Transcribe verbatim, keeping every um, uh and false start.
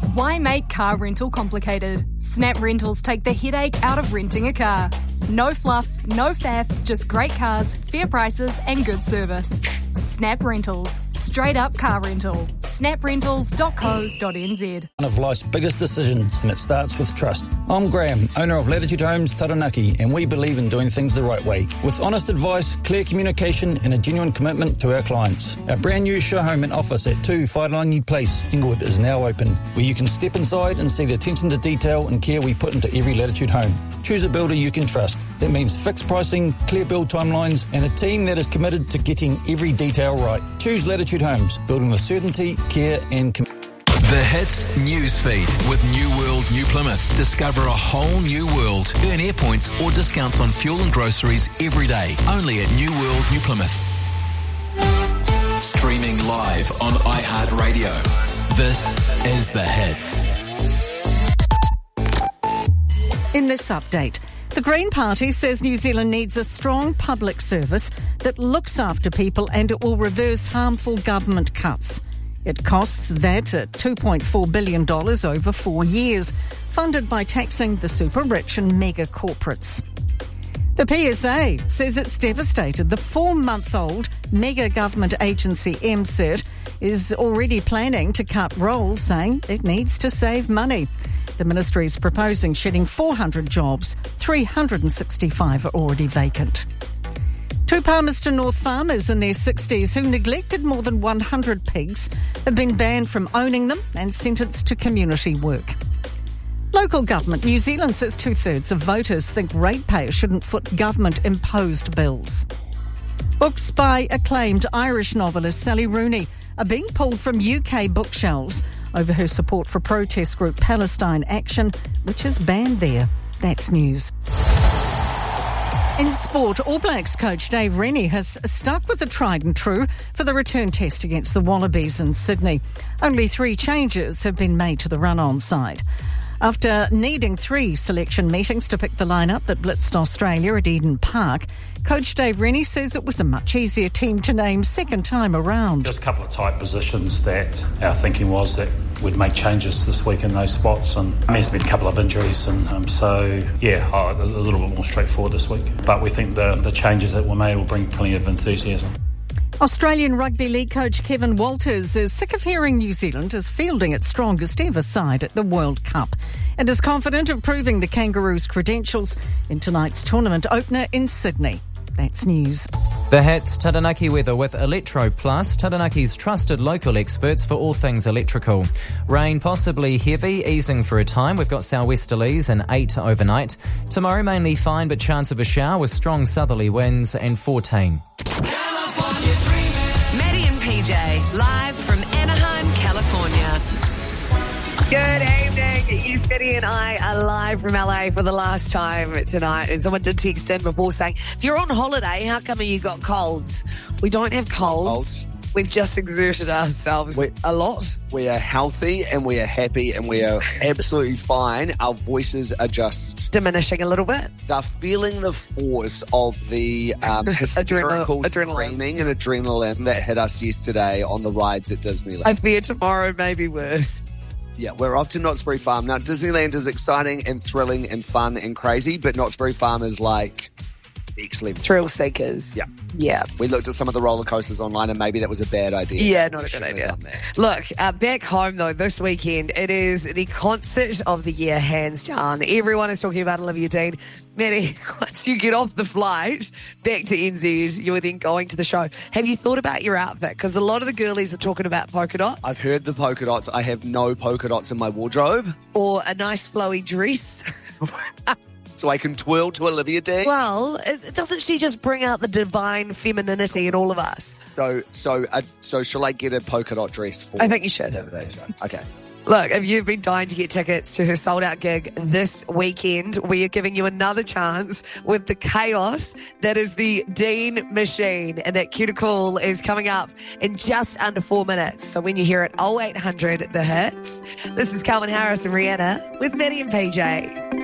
Why make car rental complicated? Snap Rentals take the headache out of renting a car. No fluff, no faff, just great cars, fair prices and good service. Snap Rentals. Straight up car rental. snap rentals dot co dot n z. One of life's biggest decisions, and it starts with trust. I'm Graham, owner of Latitude Homes Taranaki, and we believe in doing things the right way. With honest advice, clear communication and a genuine commitment to our clients. Our brand new show home and office at two Whairangi Place, Inglewood, is now open, where you can step inside and see the attention to detail and care we put into every Latitude home. Choose a builder you can trust. That means fixed pricing, clear build timelines, and a team that is committed to getting every detail right. Choose Latitude Homes, building with certainty, care and commitment. The Hits Newsfeed with New World New Plymouth. Discover a whole new world. Earn air points or discounts on fuel and groceries every day. Only at New World New Plymouth. Streaming live on iHeartRadio. This is The Hits. In this update, the Green Party says New Zealand needs a strong public service that looks after people and it will reverse harmful government cuts. It costs that at two point four billion dollars over four years, funded by taxing the super rich and mega corporates. The P S A says it's devastated. The four-month-old mega government agency M C I T is already planning to cut roles, saying it needs to save money. The ministry is proposing shedding four hundred jobs. three hundred sixty-five are already vacant. Two Palmerston North farmers in their sixties who neglected more than one hundred pigs have been banned from owning them and sentenced to community work. Local government. New Zealand says two-thirds of voters think ratepayers shouldn't foot government-imposed bills. Books by acclaimed Irish novelist Sally Rooney are being pulled from U K bookshelves over her support for protest group Palestine Action, which is banned there. That's news. In sport, All Blacks coach Dave Rennie has stuck with the tried and true for the return test against the Wallabies in Sydney. Only three changes have been made to the run-on side. After needing three selection meetings to pick the lineup that blitzed Australia at Eden Park, Coach Dave Rennie says it was a much easier team to name second time around. Just a couple of tight positions that our thinking was that we'd make changes this week in those spots, and there's been a couple of injuries, and um, so yeah, a little bit more straightforward this week. But we think the, the changes that were made will bring plenty of enthusiasm. Australian Rugby League coach Kevin Walters is sick of hearing New Zealand is fielding its strongest ever side at the World Cup and is confident of proving the Kangaroos' credentials in tonight's tournament opener in Sydney. That's news. The Hits Taranaki weather with Electro Plus, Taranaki's trusted local experts for all things electrical. Rain possibly heavy, easing for a time. We've got southwesterlies and eight overnight. Tomorrow mainly fine, but chance of a shower with strong southerly winds and fourteen. Maddie and P J, live from Anaheim, California. Good evening. Yes, Maddie and I are live from L A for the last time tonight. And someone did text in before saying, if you're on holiday, how come you got colds? We don't have colds. colds. We've just exerted ourselves we, a lot. We are healthy and we are happy and we are absolutely fine. Our voices are just diminishing a little bit. They're feeling the force of the um, hysterical Adrenal- screaming and adrenaline that hit us yesterday on the rides at Disneyland. I fear tomorrow may be worse. Yeah, we're off to Knott's Berry Farm. Now, Disneyland is exciting and thrilling and fun and crazy, but Knott's Berry Farm is like excellent. Thrill seekers. Yeah. Yeah. We looked at some of the roller coasters online and maybe that was a bad idea. Yeah, not a good idea. Look, uh, back home though, this weekend, it is the concert of the year, hands down. Everyone is talking about Olivia Dean. Maddie, once you get off the flight back to N Z, you are then going to the show. Have you thought about your outfit? Because a lot of the girlies are talking about polka dot. I've heard the polka dots. I have no polka dots in my wardrobe. Or a nice flowy dress. So I can twirl to Olivia Dean? Well, doesn't she just bring out the divine femininity in all of us? So, so, uh, so shall I get a polka dot dress for? I think you should. Okay. Look, if you've been dying to get tickets to her sold-out gig this weekend, we are giving you another chance with the chaos that is the Dean Machine. And that cuticle is coming up in just under four minutes. So when you hear it, oh eight hundred The Hits. This is Calvin Harris and Rihanna with Maddie and P J.